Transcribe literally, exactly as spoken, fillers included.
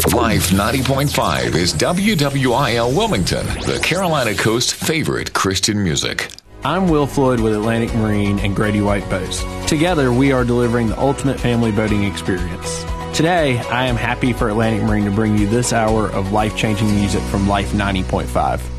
Life ninety point five is W W I L Wilmington, the Carolina Coast's favorite Christian music. I'm Will Floyd with Atlantic Marine and Grady White Boats. Together, we are delivering the ultimate family boating experience. Today, I am happy for Atlantic Marine to bring you this hour of life-changing music from Life ninety point five.